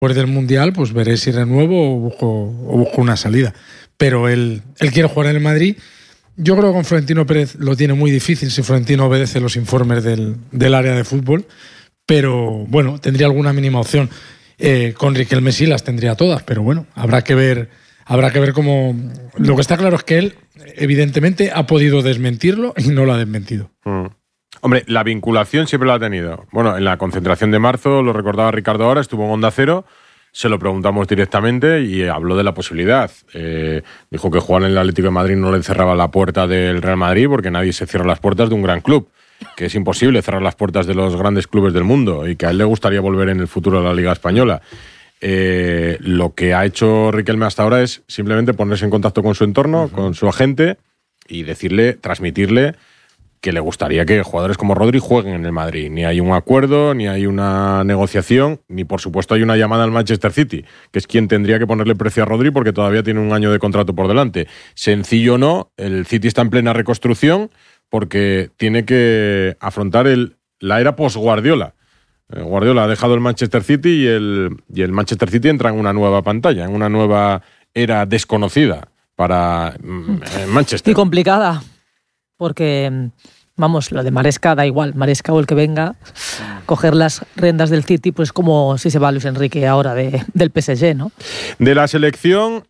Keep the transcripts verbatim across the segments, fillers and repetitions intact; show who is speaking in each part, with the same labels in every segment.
Speaker 1: después del Mundial, pues veré si renuevo o busco, o busco una salida. Pero él, él quiere jugar en el Madrid. Yo creo que con Florentino Pérez lo tiene muy difícil si Florentino obedece los informes del, del área de fútbol, pero bueno, tendría alguna mínima opción. Eh, con Riquelme sí las tendría todas, pero bueno, habrá que ver, habrá que ver cómo... Lo que está claro es que él, evidentemente, ha podido desmentirlo y no lo ha desmentido.
Speaker 2: Mm. Hombre, la vinculación siempre la ha tenido. Bueno, en la concentración de marzo, lo recordaba Ricardo ahora, estuvo en Onda Cero, se lo preguntamos directamente y habló de la posibilidad. Eh, dijo que jugar en el Atlético de Madrid no le cerraba la puerta del Real Madrid porque nadie se cierra las puertas de un gran club, que es imposible cerrar las puertas de los grandes clubes del mundo y que a él le gustaría volver en el futuro a la Liga Española. Eh, lo que ha hecho Riquelme hasta ahora es simplemente ponerse en contacto con su entorno, uh-huh. con su agente y decirle, transmitirle que le gustaría que jugadores como Rodri jueguen en el Madrid. Ni hay un acuerdo, ni hay una negociación, ni por supuesto hay una llamada al Manchester City, que es quien tendría que ponerle precio a Rodri porque todavía tiene un año de contrato por delante. Sencillo o no, el City está en plena reconstrucción porque tiene que afrontar el, la era post-Guardiola. Eh, Guardiola ha dejado el Manchester City y el, y el Manchester City entra en una nueva pantalla, en una nueva era desconocida para eh, Manchester.
Speaker 3: Y complicada. Porque, vamos, lo de Maresca da igual. Maresca o el que venga, coger las riendas del City, pues como si se va Luis Enrique ahora de, del P S G, ¿no?
Speaker 2: De la selección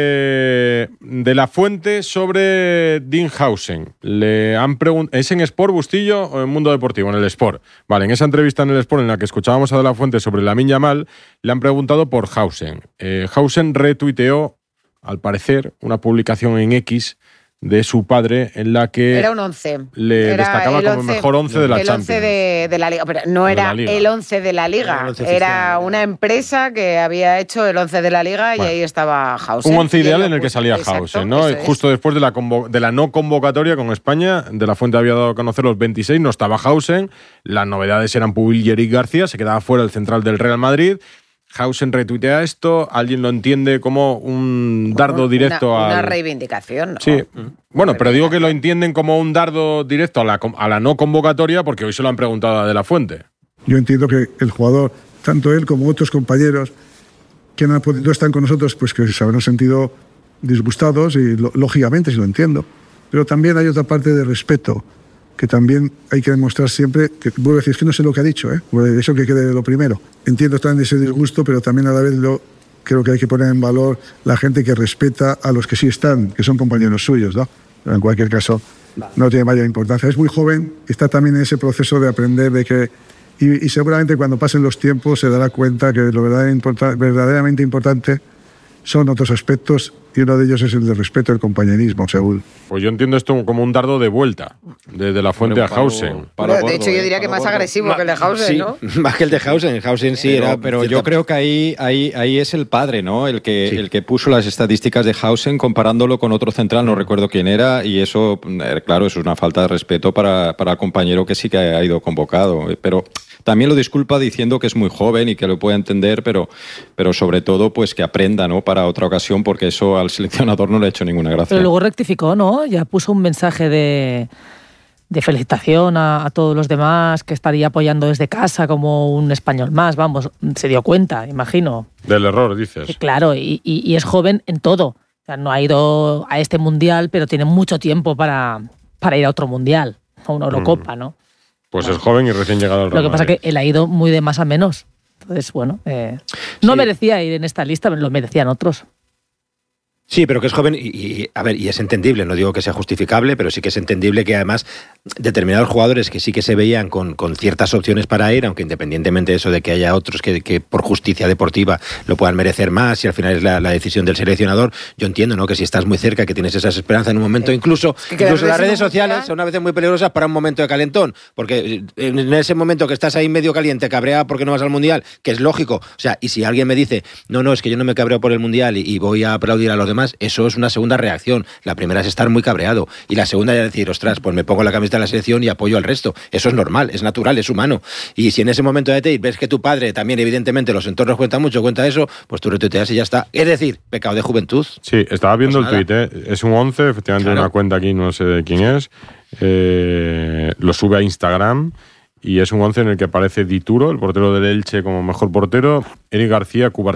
Speaker 2: eh, de La Fuente sobre Dinhausen. Le han pregunt- ¿Es en Sport, Bustillo, o en Mundo Deportivo? En el Sport. Vale, en esa entrevista en el Sport en la que escuchábamos a De La Fuente sobre Lamine Yamal, le han preguntado por Hausen. Eh, Hausen retuiteó, al parecer, una publicación en X de su padre en la que
Speaker 4: era un once.
Speaker 2: Le
Speaker 4: era
Speaker 2: destacaba
Speaker 4: el
Speaker 2: como
Speaker 4: once,
Speaker 2: mejor once de la
Speaker 4: el
Speaker 2: Champions.
Speaker 4: once de, de la Liga, pero no era el once de la Liga, era, era una empresa que había hecho el once de la Liga y bueno, ahí estaba Hausen.
Speaker 2: Un once ideal en el que salía Hausen, ¿no? Justo después de la, convo- de la no convocatoria con España, De La Fuente había dado a conocer los veintiséis, no estaba Hausen, las novedades eran Pubil y Eric García, se quedaba fuera el central del Real Madrid. Hausen retuitea esto, alguien lo entiende como un dardo
Speaker 4: una,
Speaker 2: directo a...
Speaker 4: Una al... reivindicación, ¿no?
Speaker 2: Sí, bueno, pero digo que lo entienden como un dardo directo a la, a la no convocatoria porque hoy se lo han preguntado a De La Fuente.
Speaker 5: Yo entiendo que el jugador, tanto él como otros compañeros que no, no están con nosotros, pues que se habrán sentido disgustados y lo, lógicamente, si lo entiendo. Pero también hay otra parte de respeto que también hay que demostrar siempre, que vuelvo a decir, es que no sé lo que ha dicho, ¿eh? Eso que quede lo primero. Entiendo también ese disgusto, pero también a la vez lo, creo que hay que poner en valor la gente que respeta a los que sí están, que son compañeros suyos, ¿no? Pero en cualquier caso, no tiene mayor importancia. Es muy joven, está también en ese proceso de aprender de que... Y, y seguramente cuando pasen los tiempos se dará cuenta que lo verdaderamente, import- verdaderamente importante son otros aspectos y uno de ellos es el de respeto al compañerismo, seguro.
Speaker 2: Pues yo entiendo esto como un dardo de vuelta, desde de La Fuente bueno, a Hausen.
Speaker 4: Bueno, de hecho, yo diría que más agresivo que el de Hausen,
Speaker 6: sí,
Speaker 4: ¿no?
Speaker 6: Más que el de Hausen. Hausen sí
Speaker 7: pero,
Speaker 6: era...
Speaker 7: Pero yo creo que ahí, ahí, ahí es el padre, ¿no? El que, sí. el que puso las estadísticas de Hausen comparándolo con otro central, no recuerdo quién era, y eso, claro, eso es una falta de respeto para, para el compañero que sí que ha ido convocado. Pero... También lo disculpa diciendo que es muy joven y que lo puede entender, pero, pero sobre todo pues que aprenda, ¿no? Para otra ocasión, porque eso al seleccionador no le ha hecho ninguna gracia.
Speaker 3: Pero luego rectificó, ¿no? Ya puso un mensaje de, de felicitación a, a todos los demás, que estaría apoyando desde casa como un español más, vamos, se dio cuenta, imagino.
Speaker 2: Del error, dices.
Speaker 3: Sí, claro, y, y, y es joven en todo. O sea, no ha ido a este mundial, pero tiene mucho tiempo para, para ir a otro mundial, a una Eurocopa, ¿no?
Speaker 2: Pues es joven y recién llegado al Real
Speaker 3: Lo que pasa es que él ha ido muy de más a menos. Entonces, bueno, eh, no sí. merecía ir en esta lista, lo merecían otros.
Speaker 6: Sí, pero que es joven y, y, a ver, y es entendible, no digo que sea justificable, pero sí que es entendible que además determinados jugadores que sí que se veían con, con ciertas opciones para ir, aunque independientemente de eso de que haya otros que, que por justicia deportiva lo puedan merecer más y al final es la, la decisión del seleccionador, yo entiendo, ¿no? Que si estás muy cerca, que tienes esas esperanzas en un momento, incluso, incluso las redes sociales son a veces muy peligrosas para un momento de calentón, porque en ese momento que estás ahí medio caliente, cabreado porque no vas al Mundial, que es lógico, o sea, y si alguien me dice, no, no, es que yo no me cabreo por el Mundial y, y voy a aplaudir a los demás, eso es una segunda reacción. La primera es estar muy cabreado y la segunda es decir, ostras, pues me pongo la camiseta de la selección y apoyo al resto. Eso es normal, es natural, es humano. Y si en ese momento de te ves que tu padre también, evidentemente, los entornos cuentan mucho, cuenta eso, pues tú retuiteas y ya está. Es decir, pecado de juventud.
Speaker 2: Sí, estaba viendo pues el tuit, ¿eh? Es un once, efectivamente, claro. Una cuenta aquí, no sé de quién es, eh, lo sube a Instagram y es un once en el que aparece Dituro, el portero del Elche, como mejor portero, Eric García, Cubarsí